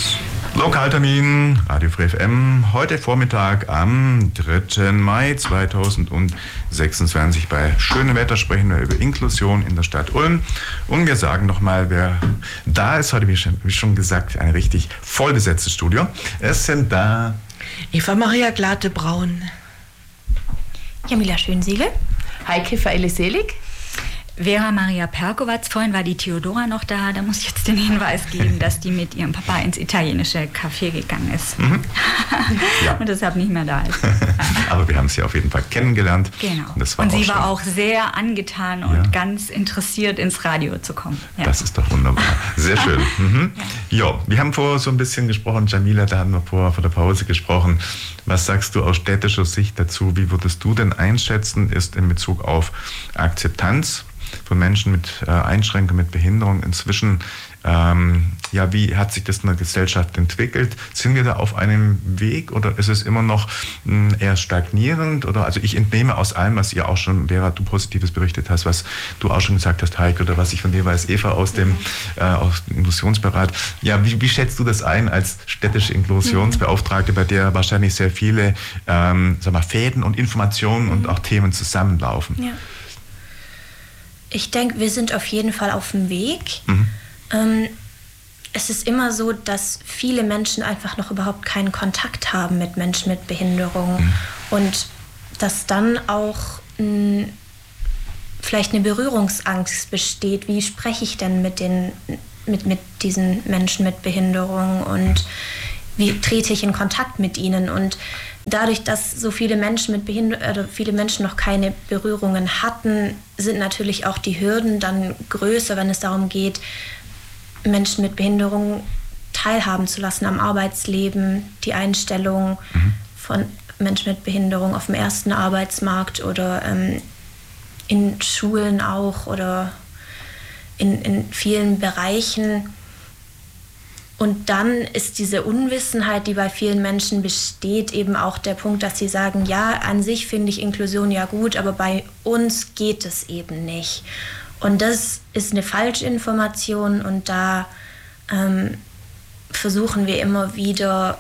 Lokaltermin, Radio Free FM, heute Vormittag am 3. Mai 2026. Bei schönem Wetter sprechen wir über Inklusion in der Stadt Ulm. Und wir sagen nochmal, wer da ist heute, wie schon gesagt, ein richtig vollbesetztes Studio. Es sind da Eva Maria Glate-Braun, Jamila Schönsiegel, Heike Feile-Selig, Vera Maria Perkowatz. Vorhin war die Theodora noch da. Da muss ich jetzt den Hinweis geben, dass die mit ihrem Papa ins italienische Café gegangen ist. Ja. Und deshalb nicht mehr da ist. Aber wir haben sie auf jeden Fall kennengelernt. Genau. Und sie war auch sehr angetan und ganz interessiert, ins Radio zu kommen. Ja. Das ist doch wunderbar. Sehr schön. Ja, wir haben vorher so ein bisschen gesprochen, Jamila, da haben wir vor der Pause gesprochen. Was sagst du aus städtischer Sicht dazu? Wie würdest du denn einschätzen, ist in Bezug auf Akzeptanz von Menschen mit Einschränkungen, mit Behinderung inzwischen, wie hat sich das in der Gesellschaft entwickelt? Sind wir da auf einem Weg oder ist es immer noch eher stagnierend? Oder, also ich entnehme aus allem, was ihr auch schon, Vera, du Positives berichtet hast, was du auch schon gesagt hast, Heike, oder was ich von dir weiß, Eva, aus dem Inklusionsberat. Ja, wie schätzt du das ein als städtische Inklusionsbeauftragte, bei der wahrscheinlich sehr viele Fäden und Informationen und auch Themen zusammenlaufen? Ja. Ich denke, wir sind auf jeden Fall auf dem Weg. Es ist immer so, dass viele Menschen einfach noch überhaupt keinen Kontakt haben mit Menschen mit Behinderung und dass dann auch vielleicht eine Berührungsangst besteht. Wie spreche ich denn mit diesen Menschen mit Behinderung und wie trete ich in Kontakt mit ihnen? Und dadurch, dass so viele Menschen mit viele Menschen noch keine Berührungen hatten, sind natürlich auch die Hürden dann größer, wenn es darum geht, Menschen mit Behinderung teilhaben zu lassen am Arbeitsleben, die Einstellung von Menschen mit Behinderung auf dem ersten Arbeitsmarkt oder in Schulen auch oder in vielen Bereichen. Und dann ist diese Unwissenheit, die bei vielen Menschen besteht, eben auch der Punkt, dass sie sagen, ja, an sich finde ich Inklusion ja gut, aber bei uns geht es eben nicht. Und das ist eine Falschinformation und da versuchen wir immer wieder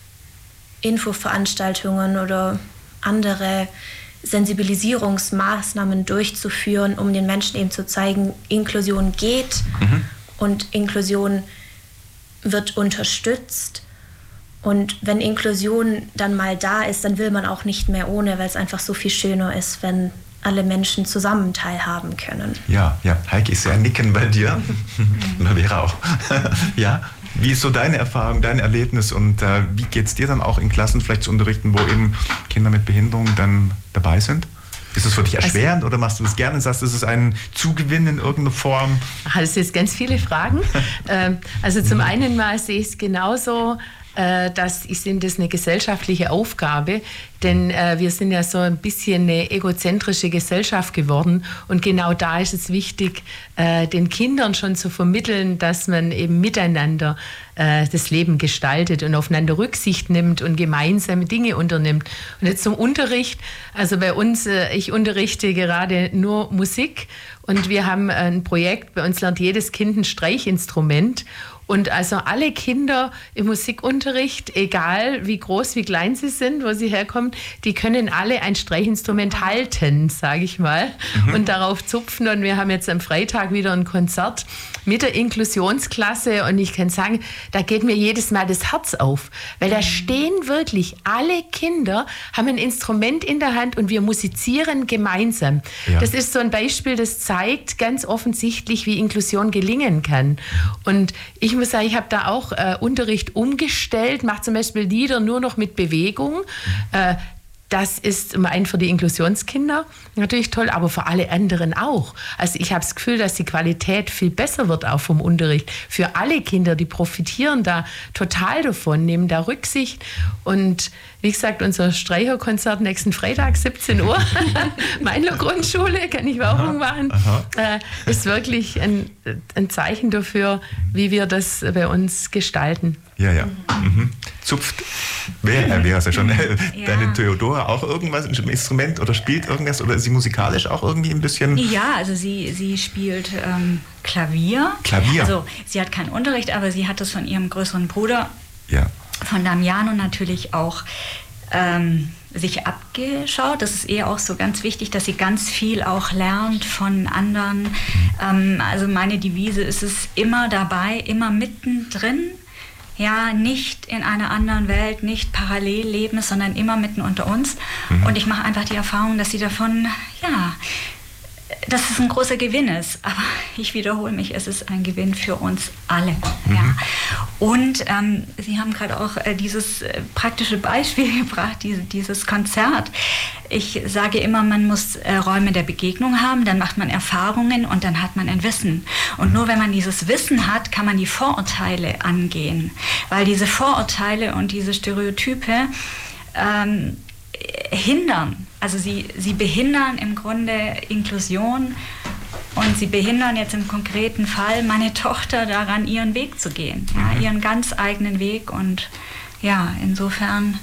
Infoveranstaltungen oder andere Sensibilisierungsmaßnahmen durchzuführen, um den Menschen eben zu zeigen, Inklusion geht und Inklusion wird unterstützt. Und wenn Inklusion dann mal da ist, dann will man auch nicht mehr ohne, weil es einfach so viel schöner ist, wenn alle Menschen zusammen teilhaben können. Ja, Heike, ich sehe ein Nicken bei dir. Vera auch. Ja, wie ist so deine Erfahrung, dein Erlebnis und wie geht es dir dann auch in Klassen vielleicht zu unterrichten, wo eben Kinder mit Behinderung dann dabei sind? Ist es für dich erschwerend oder machst du das gerne? Sagst du, es ist ein Zugewinn in irgendeiner Form? Das sind jetzt ganz viele Fragen. Also zum einen mal sehe ich es genauso, dass ich finde, das ist eine gesellschaftliche Aufgabe, denn wir sind ja so ein bisschen eine egozentrische Gesellschaft geworden und genau da ist es wichtig, den Kindern schon zu vermitteln, dass man eben miteinander das Leben gestaltet und aufeinander Rücksicht nimmt und gemeinsame Dinge unternimmt. Und jetzt zum Unterricht, also bei uns, ich unterrichte gerade nur Musik und wir haben ein Projekt, bei uns lernt jedes Kind ein Streichinstrument. Und also alle Kinder im Musikunterricht, egal wie groß, wie klein sie sind, wo sie herkommen, die können alle ein Streichinstrument halten, sage ich mal, und darauf zupfen. Und wir haben jetzt am Freitag wieder ein Konzert mit der Inklusionsklasse und ich kann sagen, da geht mir jedes Mal das Herz auf, weil da stehen wirklich alle Kinder, haben ein Instrument in der Hand und wir musizieren gemeinsam. Ja. Das ist so ein Beispiel, das zeigt ganz offensichtlich, wie Inklusion gelingen kann. Und ich muss sagen, ich habe da auch Unterricht umgestellt, mache zum Beispiel Lieder nur noch mit Bewegung. Das ist zum einen für die Inklusionskinder natürlich toll, aber für alle anderen auch. Also ich habe das Gefühl, dass die Qualität viel besser wird auch vom Unterricht. Für alle Kinder, die profitieren da total davon, nehmen da Rücksicht. Und wie gesagt, unser Streicherkonzert nächsten Freitag, 17 Uhr, Meinler Grundschule, kann ich Werbung machen, ist wirklich ein Zeichen dafür, wie wir das bei uns gestalten. Ja. Zupft. Wer ist ja schon deine Theodora Theodora auch irgendwas, ein Instrument oder spielt irgendwas oder ist sie musikalisch auch irgendwie ein bisschen? Ja, also sie spielt Klavier. Klavier? Also sie hat keinen Unterricht, aber sie hat es von ihrem größeren Bruder, Ja. von Damiano natürlich auch sich abgeschaut. Das ist eher auch so ganz wichtig, dass sie ganz viel auch lernt von anderen. Also meine Devise ist es immer dabei, immer mittendrin. Ja, nicht in einer anderen Welt, nicht parallel leben, sondern immer mitten unter uns. Und ich mache einfach die Erfahrung, dass sie davon, ja, dass es ein großer Gewinn ist. Aber ich wiederhole mich, es ist ein Gewinn für uns alle. Ja. Und Sie haben gerade auch dieses praktische Beispiel gebracht, dieses Konzert. Ich sage immer, man muss Räume der Begegnung haben, dann macht man Erfahrungen und dann hat man ein Wissen. Und nur wenn man dieses Wissen hat, kann man die Vorurteile angehen. Weil diese Vorurteile und diese Stereotype hindern. Also sie behindern im Grunde Inklusion und sie behindern jetzt im konkreten Fall meine Tochter daran, ihren Weg zu gehen, ja, ihren ganz eigenen Weg. Und ja, insofern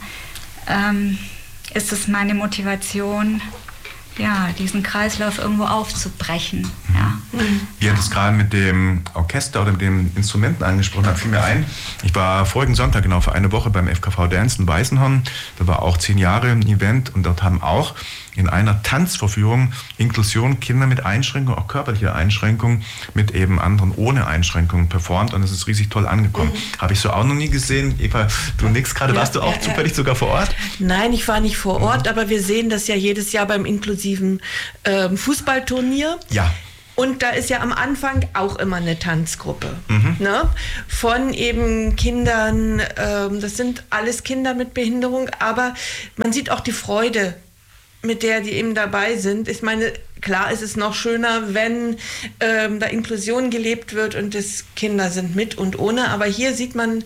ist es meine Motivation, ja, diesen Kreislauf irgendwo aufzubrechen. Ja. Wie ihr das gerade mit dem Orchester oder mit den Instrumenten angesprochen habt, fiel mir ein, ich war vorigen Sonntag genau für eine Woche beim FKV Dance in Weißenhorn, da war auch 10 Jahre ein Event und dort haben auch in einer Tanzvorführung Inklusion, Kinder mit Einschränkungen, auch körperliche Einschränkungen, mit eben anderen ohne Einschränkungen performt und es ist riesig toll angekommen. Habe ich so auch noch nie gesehen. Eva, du nix gerade, warst du auch zufällig sogar vor Ort? Nein, ich war nicht vor Ort, aber wir sehen das ja jedes Jahr beim inklusiven Fußballturnier. Ja. Und da ist ja am Anfang auch immer eine Tanzgruppe, ne? Von eben Kindern, das sind alles Kinder mit Behinderung, aber man sieht auch die Freude, mit der die eben dabei sind. Ich meine, klar ist es noch schöner, wenn da Inklusion gelebt wird und es Kinder sind mit und ohne, aber hier sieht man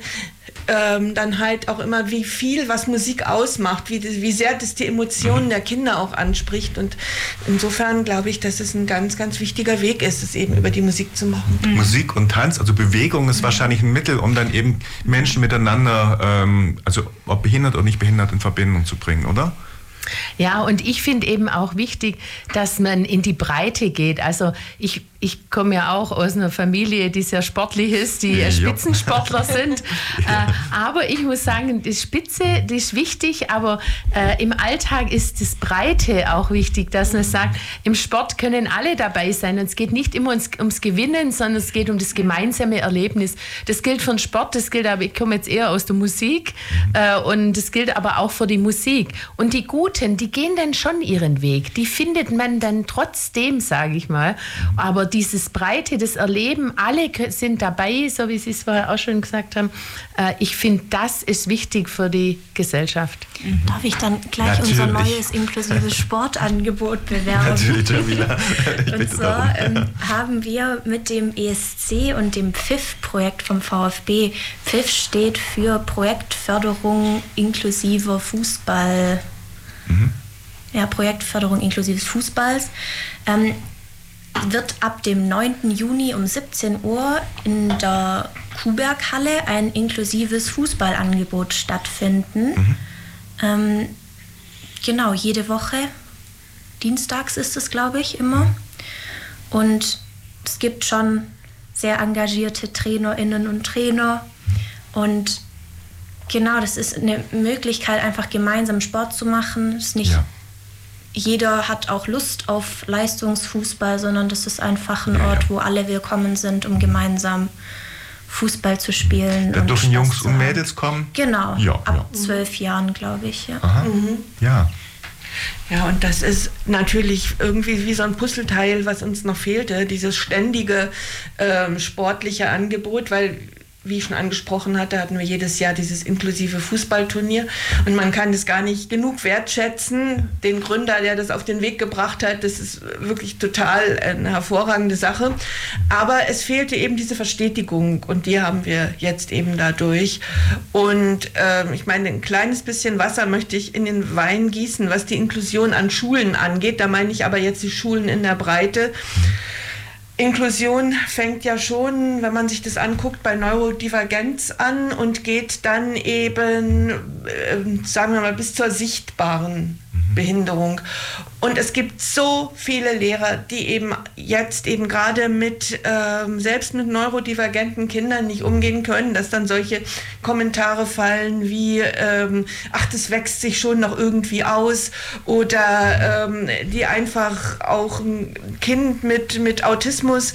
dann halt auch immer, wie viel, was Musik ausmacht, wie sehr das die Emotionen der Kinder auch anspricht und insofern glaube ich, dass es ein ganz, ganz wichtiger Weg ist, es eben über die Musik zu machen. Musik und Tanz, also Bewegung ist wahrscheinlich ein Mittel, um dann eben Menschen miteinander, also ob behindert oder nicht behindert, in Verbindung zu bringen, oder? Ja, und ich finde eben auch wichtig, dass man in die Breite geht. Also ich komme ja auch aus einer Familie, die sehr sportlich ist, die Spitzensportler sind. Aber ich muss sagen, die Spitze, die ist wichtig, aber im Alltag ist das Breite auch wichtig, dass man sagt, im Sport können alle dabei sein. Und es geht nicht immer ums Gewinnen, sondern es geht um das gemeinsame Erlebnis. Das gilt für den Sport, das gilt aber, ich komme jetzt eher aus der Musik und das gilt aber auch für die Musik. Und die Guten, die gehen dann schon ihren Weg. Die findet man dann trotzdem, sage ich mal. Aber dieses Breite, das Erleben, alle sind dabei, so wie Sie es vorher auch schon gesagt haben. Ich finde, das ist wichtig für die Gesellschaft. Darf ich dann gleich unser neues inklusives Sportangebot bewerben? Natürlich, Jamila. Und zwar haben wir mit dem ESC und dem PFIF-Projekt vom VfB, PFIF steht für Projektförderung inklusiver Fußball, ja, Projektförderung inklusives Fußballs, wird ab dem 9. Juni um 17 Uhr in der Kuhberghalle ein inklusives Fußballangebot stattfinden. Genau, jede Woche. Dienstags ist es, glaube ich, immer. Und es gibt schon sehr engagierte TrainerInnen und Trainer. Und genau, das ist eine Möglichkeit, einfach gemeinsam Sport zu machen. Es ist nicht jeder hat auch Lust auf Leistungsfußball, sondern das ist einfach ein Ort, wo alle willkommen sind, um gemeinsam Fußball zu spielen. Da dürfen Jungs und Mädels kommen? Genau, ab 12 Jahren, glaube ich. Ja. Aha. Ja. Ja, und das ist natürlich irgendwie wie so ein Puzzleteil, was uns noch fehlte, dieses ständige sportliche Angebot, weil, wie ich schon angesprochen hatte, hatten wir jedes Jahr dieses inklusive Fußballturnier und man kann das gar nicht genug wertschätzen. Den Gründer, der das auf den Weg gebracht hat, das ist wirklich total eine hervorragende Sache. Aber es fehlte eben diese Verstetigung und die haben wir jetzt eben dadurch. Und ich meine, ein kleines bisschen Wasser möchte ich in den Wein gießen, was die Inklusion an Schulen angeht. Da meine ich aber jetzt die Schulen in der Breite. Inklusion fängt ja schon, wenn man sich das anguckt, bei Neurodivergenz an und geht dann eben, sagen wir mal, bis zur sichtbaren Behinderung. Und es gibt so viele Lehrer, die eben jetzt eben gerade selbst mit neurodivergenten Kindern nicht umgehen können, dass dann solche Kommentare fallen wie, ach, das wächst sich schon noch irgendwie aus, oder die einfach auch ein Kind mit Autismus,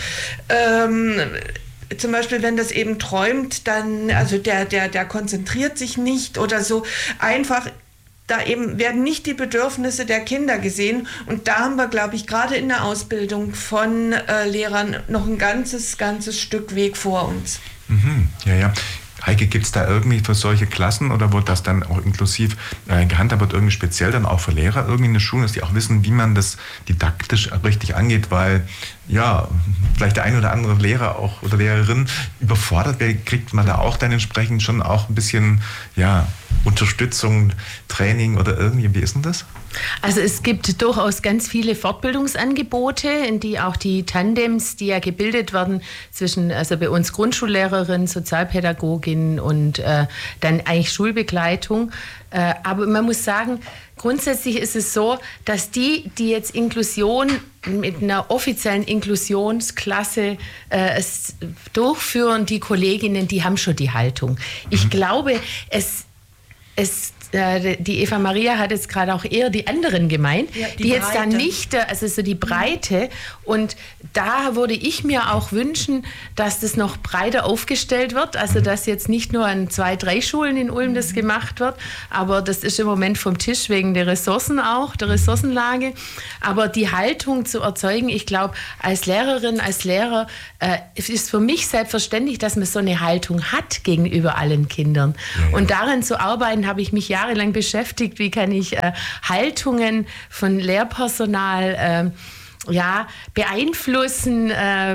zum Beispiel, wenn das eben träumt, dann, also der konzentriert sich nicht oder so, einfach. Da eben werden nicht die Bedürfnisse der Kinder gesehen. Und da haben wir, glaube ich, gerade in der Ausbildung von Lehrern noch ein ganzes Stück Weg vor uns. Ja. Heike, gibt es da irgendwie für solche Klassen oder wird das dann auch inklusiv gehandhabt, wird irgendwie speziell dann auch für Lehrer irgendwie eine Schule, dass die auch wissen, wie man das didaktisch richtig angeht, weil ja, vielleicht der ein oder andere Lehrer auch oder Lehrerin überfordert wird, kriegt man da auch dann entsprechend schon auch ein bisschen, ja, Unterstützung, Training oder irgendwie, wie ist denn das? Also es gibt durchaus ganz viele Fortbildungsangebote, in die auch die Tandems, die ja gebildet werden zwischen, also bei uns Grundschullehrerin, Sozialpädagogin und dann eigentlich Schulbegleitung. Aber man muss sagen, grundsätzlich ist es so, dass die jetzt Inklusion mit einer offiziellen Inklusionsklasse durchführen, die Kolleginnen, die haben schon die Haltung. Ich glaube, die Eva Maria hat jetzt gerade auch eher die anderen gemeint, ja, die jetzt da nicht, also so die Breite. Und da würde ich mir auch wünschen, dass das noch breiter aufgestellt wird. Also dass jetzt nicht nur an 2, 3 Schulen in Ulm das gemacht wird, aber das ist im Moment vom Tisch wegen der Ressourcen auch, der Ressourcenlage. Aber die Haltung zu erzeugen, ich glaube, als Lehrerin, als Lehrer, ist für mich selbstverständlich, dass man so eine Haltung hat gegenüber allen Kindern. Ja. Und daran zu arbeiten, habe ich mich jahrelang beschäftigt. Wie kann ich Haltungen von Lehrpersonal beeinflussen,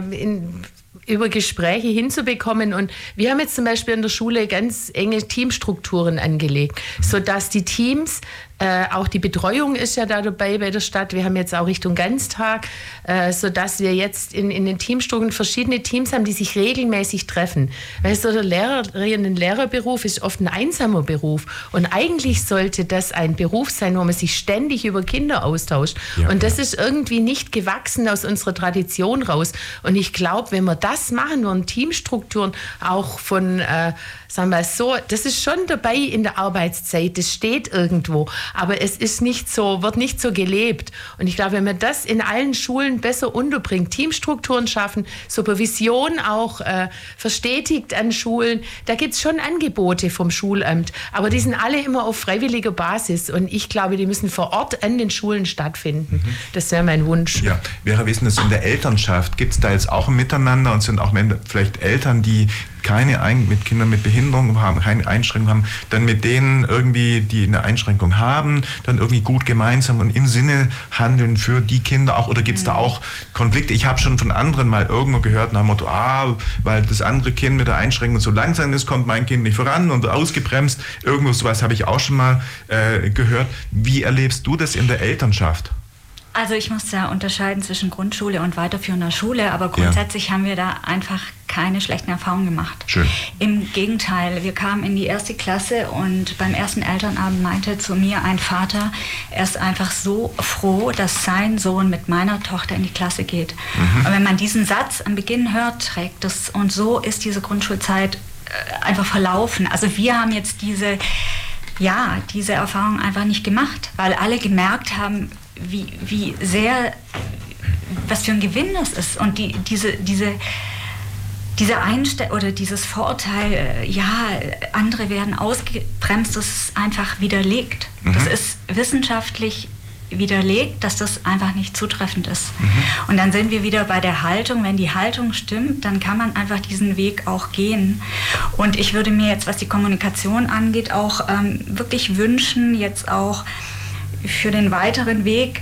über Gespräche hinzubekommen. Und wir haben jetzt zum Beispiel in der Schule ganz enge Teamstrukturen angelegt, sodass die Teams, auch die Betreuung ist ja da dabei bei der Stadt. Wir haben jetzt auch Richtung Ganztag, sodass wir jetzt in den Teamstrukturen verschiedene Teams haben, die sich regelmäßig treffen. Weil so der Lehrerinnen- und Lehrerberuf ist oft ein einsamer Beruf. Und eigentlich sollte das ein Beruf sein, wo man sich ständig über Kinder austauscht. Ja, und das ist irgendwie nicht gewachsen aus unserer Tradition raus. Und ich glaube, wenn wir das machen, nur Teamstrukturen auch von, sagen wir so, das ist schon dabei in der Arbeitszeit, das steht irgendwo. Aber es ist nicht so, wird nicht so gelebt. Und ich glaube, wenn man das in allen Schulen besser unterbringt, Teamstrukturen schaffen, Supervision auch verstetigt an Schulen, da gibt es schon Angebote vom Schulamt. Aber die sind alle immer auf freiwilliger Basis. Und ich glaube, die müssen vor Ort an den Schulen stattfinden. Das wäre mein Wunsch. Ja, Vera, wie ist denn das in der Elternschaft? Gibt es da jetzt auch ein Miteinander und sind auch vielleicht Eltern, die mit Kindern mit Behinderung haben, keine Einschränkung haben, dann mit denen irgendwie, die eine Einschränkung haben, dann irgendwie gut gemeinsam und im Sinne handeln für die Kinder auch, oder gibt es da auch Konflikte? Ich habe schon von anderen mal irgendwo gehört nach dem Motto, weil das andere Kind mit der Einschränkung so langsam ist, kommt mein Kind nicht voran und ausgebremst. Irgendwo sowas habe ich auch schon mal gehört. Wie erlebst du das in der Elternschaft? Also ich muss ja unterscheiden zwischen Grundschule und weiterführender Schule, aber grundsätzlich haben wir da einfach keine schlechten Erfahrungen gemacht. Schön. Im Gegenteil, wir kamen in die 1. Klasse und beim ersten Elternabend meinte zu mir ein Vater, er ist einfach so froh, dass sein Sohn mit meiner Tochter in die Klasse geht. Und wenn man diesen Satz am Beginn hört, trägt das, und so ist diese Grundschulzeit einfach verlaufen. Also wir haben jetzt diese Erfahrung einfach nicht gemacht, weil alle gemerkt haben, wie sehr, was für ein Gewinn das ist. Und diese Einstellung oder dieses Vorurteil, andere werden ausgebremst, das ist einfach widerlegt. Das ist wissenschaftlich widerlegt, dass das einfach nicht zutreffend ist. Und dann sind wir wieder bei der Haltung. Wenn die Haltung stimmt, dann kann man einfach diesen Weg auch gehen. Und ich würde mir jetzt, was die Kommunikation angeht, auch wirklich wünschen, jetzt auch für den weiteren Weg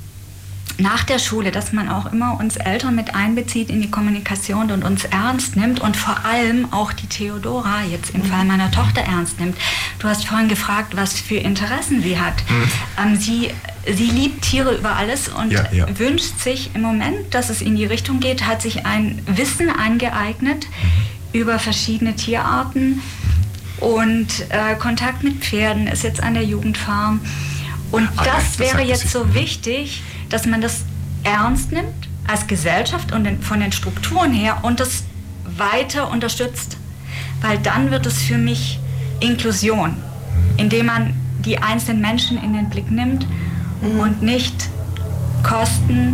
nach der Schule, dass man auch immer uns Eltern mit einbezieht in die Kommunikation und uns ernst nimmt und vor allem auch die Theodora jetzt im Fall meiner Tochter ernst nimmt. Du hast vorhin gefragt, was für Interessen sie hat. Sie liebt Tiere über alles und wünscht sich im Moment, dass es in die Richtung geht, hat sich ein Wissen angeeignet über verschiedene Tierarten und Kontakt mit Pferden, ist jetzt an der Jugendfarm. Und das wäre jetzt so wichtig, dass man das ernst nimmt als Gesellschaft und von den Strukturen her und das weiter unterstützt. Weil dann wird es für mich Inklusion, indem man die einzelnen Menschen in den Blick nimmt und nicht Kosten,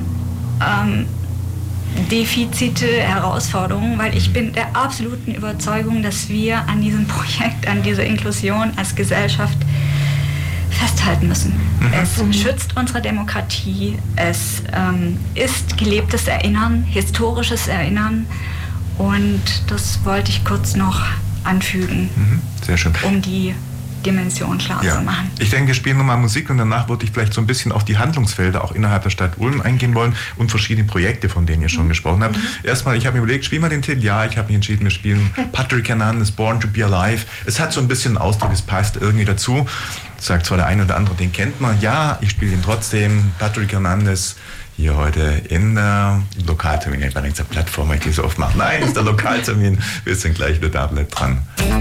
Defizite, Herausforderungen, weil ich bin der absoluten Überzeugung, dass wir an diesem Projekt, an dieser Inklusion als Gesellschaft festhalten müssen. Es schützt unsere Demokratie, es ist gelebtes Erinnern, historisches Erinnern und das wollte ich kurz noch anfügen, sehr schön. Um die Dimension klar zu machen. Ich denke, wir spielen nochmal Musik und danach würde ich vielleicht so ein bisschen auf die Handlungsfelder auch innerhalb der Stadt Ulm eingehen wollen und verschiedene Projekte, von denen ihr schon gesprochen habt. Erstmal, ich habe mir überlegt, spielen wir den Titel? Ja, ich habe mich entschieden, wir spielen Patrick Hernandez, Born to be Alive. Es hat so ein bisschen einen Ausdruck, es passt irgendwie dazu. Sagt zwar der eine oder andere, den kennt man. Ja, ich spiele ihn trotzdem. Patrick Hernandez hier heute im Lokaltermin. Ich war nicht der Plattform, ich die so oft mache. Nein, ist der Lokaltermin. Wir sind gleich wieder da, bleibt dran.